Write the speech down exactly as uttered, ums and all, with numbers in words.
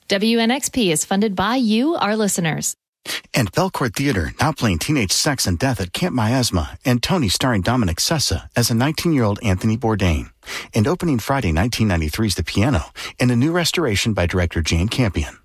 W N X P is funded by you, our listeners. And Belcourt Theater, now playing Teenage Sex and Death at Camp Miasma, and Tony starring Dominic Sessa as a nineteen-year-old Anthony Bourdain. And opening Friday, nineteen ninety-three's The Piano, and a new restoration by director Jane Campion.